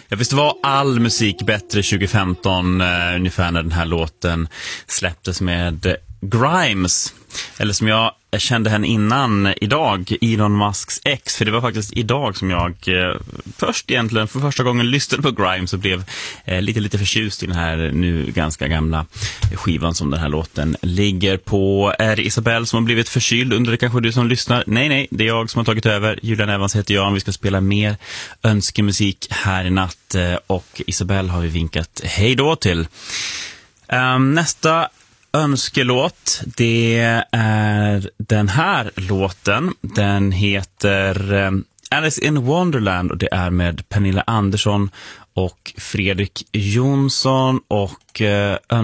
Ja, visst var all musik bättre 2015 ungefär när den här låten släpptes med Grimes. Eller som jag kände henne innan idag, Elon Musks ex. För det var faktiskt idag som jag först egentligen för första gången lyssnade på Grimes och blev lite förtjust i den här nu ganska gamla skivan som den här låten ligger på. Är det Isabelle som har blivit förkyld? Undrar det kanske du som lyssnar? Nej, det är jag som har tagit över. Julian Evans heter jag. Vi ska spela mer önskemusik här i natt och Isabelle har vi vinkat hej då till. Nästa önskelåt, det är den här låten. Den heter Alice in Wonderland och det är med Pernilla Andersson och Fredrik Jonsson och